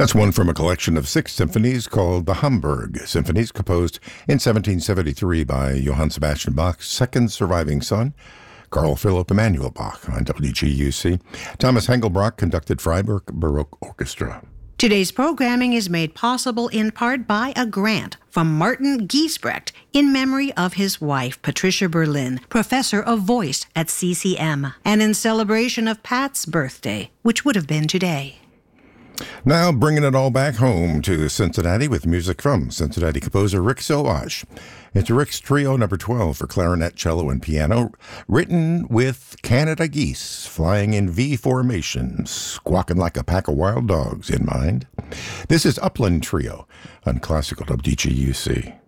That's one from a collection of 6 symphonies called the Hamburg Symphonies, composed in 1773 by Johann Sebastian Bach's second surviving son, Carl Philipp Emanuel Bach, on WGUC. Thomas Hengelbrock conducted Freiburg Baroque Orchestra. Today's programming is made possible in part by a grant from Martin Giesbrecht in memory of his wife, Patricia Berlin, professor of voice at CCM, and in celebration of Pat's birthday, which would have been today. Now bringing it all back home to Cincinnati with music from Cincinnati composer Rick Soash. It's Rick's Trio No. 12 for clarinet, cello, and piano, written with Canada geese flying in V formation, squawking like a pack of wild dogs in mind. This is Upland Trio on Classical WGUC.